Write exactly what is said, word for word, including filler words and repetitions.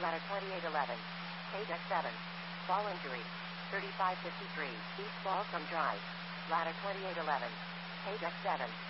Ladder twenty-eight eleven. Page X seven. Ball injury. thirty-five fifty-three. East ball from drive. Ladder twenty-eight eleven. Page X seven.